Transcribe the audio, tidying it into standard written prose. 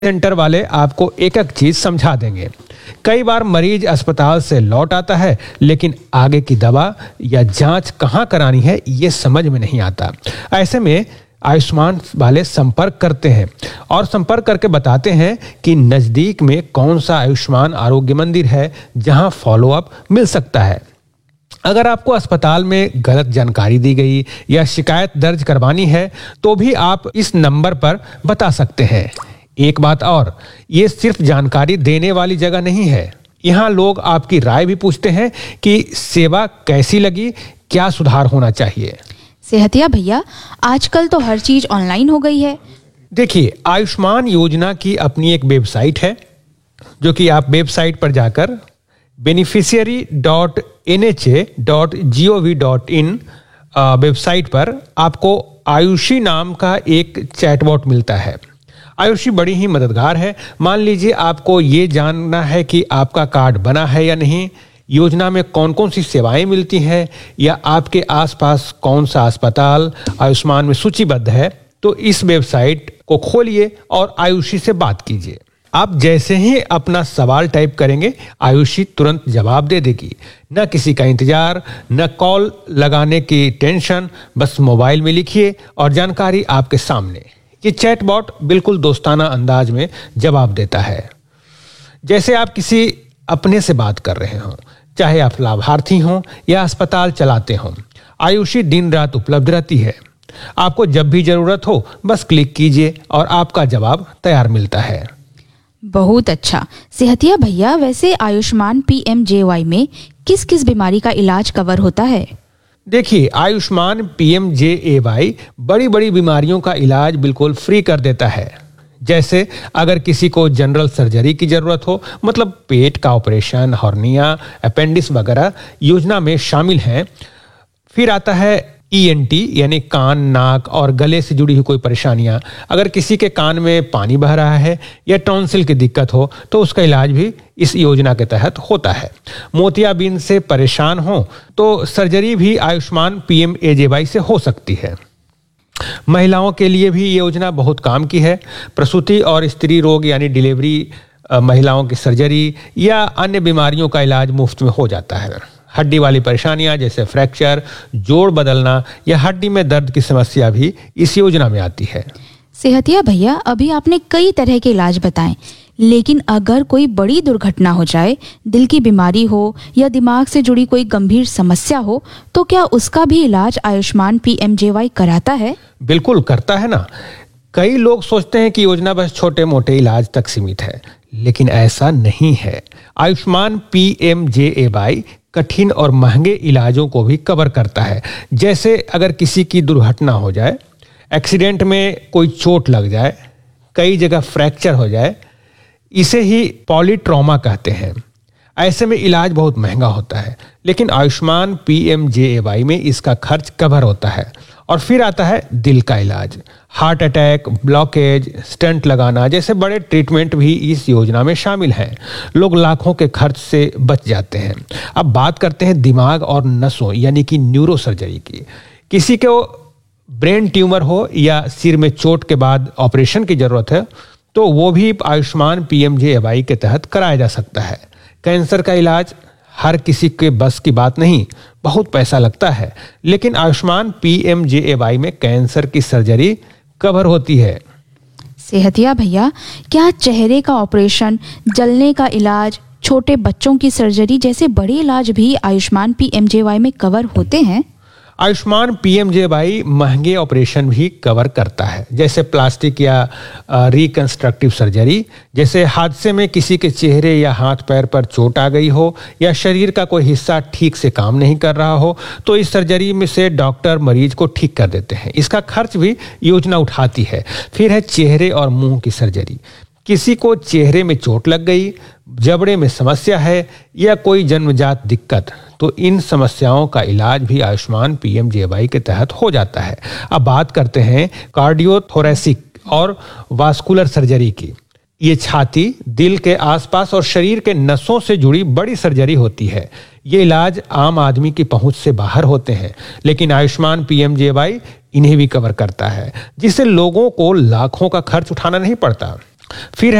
Centre वाले आपको एक एक चीज समझा देंगे। कई बार मरीज अस्पताल से लौट आता है लेकिन आगे की दवा या जांच कहाँ करानी है ये समझ में नहीं आता। ऐसे में आयुष्मान वाले संपर्क करते हैं और संपर्क करके बताते हैं कि नज़दीक में कौन सा आयुष्मान आरोग्य मंदिर है जहां फॉलोअप मिल सकता है। अगर आपको अस्पताल में गलत जानकारी दी गई या शिकायत दर्ज करवानी है तो भी आप इस नंबर पर बता सकते हैं। एक बात और, ये सिर्फ जानकारी देने वाली जगह नहीं है। यहाँ लोग आपकी राय भी पूछते हैं कि सेवा कैसी लगी, क्या सुधार होना चाहिए। सेहतिया भैया, आजकल तो हर चीज ऑनलाइन हो गई है। देखिए, आयुष्मान योजना की अपनी एक वेबसाइट है जो कि आप वेबसाइट पर जाकर beneficiary.nha.gov.in वेबसाइट पर आपको आयुषी नाम का एक चैटबॉट मिलता है। आयुषी बड़ी ही मददगार है। मान लीजिए आपको ये जानना है कि आपका कार्ड बना है या नहीं, योजना में कौन कौन सी सेवाएं मिलती हैं, या आपके आसपास कौन सा अस्पताल आयुष्मान में सूचीबद्ध है, तो इस वेबसाइट को खोलिए और आयुषी से बात कीजिए। आप जैसे ही अपना सवाल टाइप करेंगे, आयुषी तुरंत जवाब दे देगी। न किसी का इंतजार, न कॉल लगाने की टेंशन, बस मोबाइल में लिखिए और जानकारी आपके सामने। ये चैटबॉट बिल्कुल दोस्ताना अंदाज में जवाब देता है, जैसे आप किसी अपने से बात कर रहे हों, चाहे आप लाभार्थी हों या अस्पताल चलाते हों। आयुषी दिन रात उपलब्ध रहती है। आपको जब भी जरूरत हो बस क्लिक कीजिए और आपका जवाब तैयार मिलता है। बहुत अच्छा। सेहतिया भैया, वैसे आयुष्मान PMJY में किस किस बीमारी का इलाज कवर होता है? देखिए, आयुष्मान PMJAY बड़ी बड़ी बीमारियों का इलाज बिल्कुल फ्री कर देता है। जैसे अगर किसी को जनरल सर्जरी की जरूरत हो, मतलब पेट का ऑपरेशन, हॉर्निया, अपेंडिक्स वगैरह योजना में शामिल हैं। फिर आता है ENT यानी कान, नाक और गले से जुड़ी हुई कोई परेशानियां। अगर किसी के कान में पानी बह रहा है या टॉन्सिल की दिक्कत हो तो उसका इलाज भी इस योजना के तहत होता है। मोतियाबिंद से परेशान हो तो सर्जरी भी आयुष्मान PMJAY से हो सकती है। महिलाओं के लिए भी ये योजना बहुत काम की है। प्रसूति और स्त्री रोग यानी डिलीवरी, महिलाओं की सर्जरी या अन्य बीमारियों का इलाज मुफ्त में हो जाता है। हड्डी वाली परेशानियां जैसे फ्रैक्चर, जोड़ बदलना या हड्डी में दर्द की समस्या भी इस योजना में आती है। सेहतिया भैया, अभी आपने कई तरह के इलाज बताएं, लेकिन अगर कोई बड़ी दुर्घटना हो जाए, दिल की बीमारी हो या दिमाग से जुड़ी कोई गंभीर समस्या हो, तो क्या उसका भी इलाज आयुष्मान PMJY कराता है? बिल्कुल करता है ना। कई लोग सोचते हैं कि योजना बस छोटे मोटे इलाज तक सीमित है, लेकिन ऐसा नहीं है। आयुष्मान PMJAY कठिन और महंगे इलाजों को भी कवर करता है। जैसे अगर किसी की दुर्घटना हो जाए, एक्सीडेंट में कोई चोट लग जाए, कई जगह फ्रैक्चर हो जाए, इसे ही पॉलीट्रॉमा कहते हैं। ऐसे में इलाज बहुत महंगा होता है, लेकिन आयुष्मान PMJAY में इसका खर्च कवर होता है। और फिर आता है दिल का इलाज। हार्ट अटैक, ब्लॉकेज, स्टंट लगाना जैसे बड़े ट्रीटमेंट भी इस योजना में शामिल हैं। लोग लाखों के खर्च से बच जाते हैं। अब बात करते हैं दिमाग और नसों यानी कि न्यूरो सर्जरी की। किसी को ब्रेन ट्यूमर हो या सिर में चोट के बाद ऑपरेशन की जरूरत है तो वो भी आयुष्मान PMJAY के तहत कराया जा सकता है। कैंसर का इलाज हर किसी के बस की बात नहीं, बहुत पैसा लगता है, लेकिन आयुष्मान PMJAY में कैंसर की सर्जरी कवर होती है। सेहतिया भैया, क्या चेहरे का ऑपरेशन, जलने का इलाज, छोटे बच्चों की सर्जरी जैसे बड़े इलाज भी आयुष्मान PMJAY में कवर होते हैं? आयुष्मान PMJAY महंगे ऑपरेशन भी कवर करता है, जैसे प्लास्टिक या रिकंस्ट्रक्टिव सर्जरी। जैसे हादसे में किसी के चेहरे या हाथ पैर पर चोट आ गई हो या शरीर का कोई हिस्सा ठीक से काम नहीं कर रहा हो, तो इस सर्जरी में से डॉक्टर मरीज को ठीक कर देते हैं। इसका खर्च भी योजना उठाती है। फिर है चेहरे और मुंह की सर्जरी। किसी को चेहरे में चोट लग गई, जबड़े में समस्या है या कोई जन्मजात दिक्कत, तो इन समस्याओं का इलाज भी आयुष्मान PMJAY के तहत हो जाता है। अब बात करते हैं कार्डियोथोरेसिक और वास्कुलर सर्जरी की। ये छाती, दिल के आसपास और शरीर के नसों से जुड़ी बड़ी सर्जरी होती है। ये इलाज आम आदमी की पहुंच से बाहर होते हैं, लेकिन आयुष्मान PMJAY इन्हें भी कवर करता है, जिससे लोगों को लाखों का खर्च उठाना नहीं पड़ता। फिर